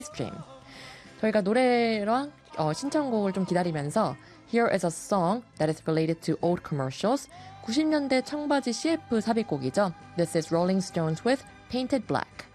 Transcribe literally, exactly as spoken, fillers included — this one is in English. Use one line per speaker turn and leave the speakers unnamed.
stream. 저희가 노래랑 어, 신청곡을 좀 기다리면서 Here is a song that is related to old commercials. 구십 년대 청바지 씨에프 삽입곡이죠. This is Rolling Stones with Painted Black.